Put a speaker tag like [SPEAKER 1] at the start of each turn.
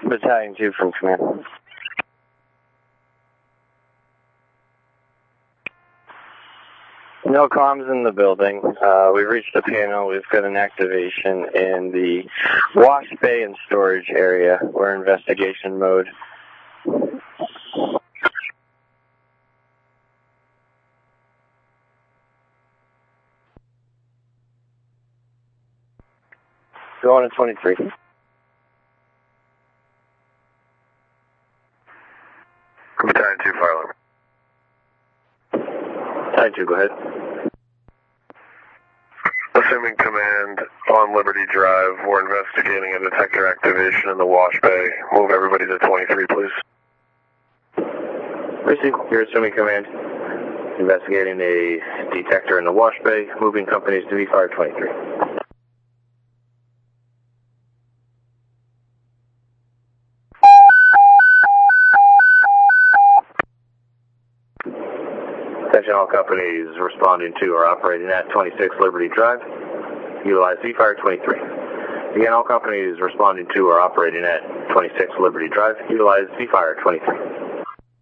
[SPEAKER 1] Battalion 2 from command. No comms in the building. We've reached the panel. We've got an activation in the wash bay and storage area. We're in investigation mode. Going to 23.
[SPEAKER 2] Battalion 2, fire alarm.
[SPEAKER 1] Battalion 2, go ahead.
[SPEAKER 2] Assuming command on Liberty Drive, we're investigating a detector activation in the wash bay. Move everybody to 23, please.
[SPEAKER 1] Received. You're assuming command. Investigating a detector in the wash bay. Moving companies to V-Fire 23. Attention all companies responding to or operating at 26 Liberty Drive. Utilize V-Fire 23. Again, all companies responding to or operating at 26 Liberty Drive. Utilize V-Fire 23.